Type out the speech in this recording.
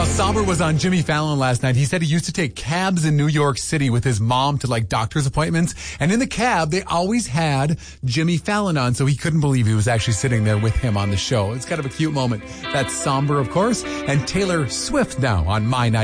Now, Somber was on Jimmy Fallon last night. He said he used to take cabs in New York City with his mom to like doctor's appointments. And in the cab, they always had Jimmy Fallon on. So he couldn't believe he was actually sitting there with him on the show. It's kind of a cute moment. That's Somber, of course. And Taylor Swift now on My 90.